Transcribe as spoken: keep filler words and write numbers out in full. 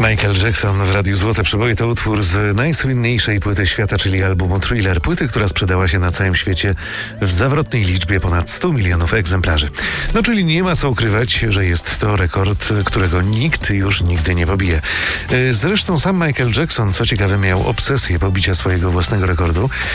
Michael Jackson w Radiu Złote Przeboje to utwór z najsłynniejszej płyty świata, czyli albumu Thriller. Płyty, która sprzedała się na całym świecie w zawrotnej liczbie ponad stu milionów egzemplarzy. No czyli nie ma co ukrywać, że jest to rekord, którego nikt już nigdy nie pobije. Zresztą sam Michael Jackson, co ciekawe, miał obsesję pobicia swojego własnego rekordu.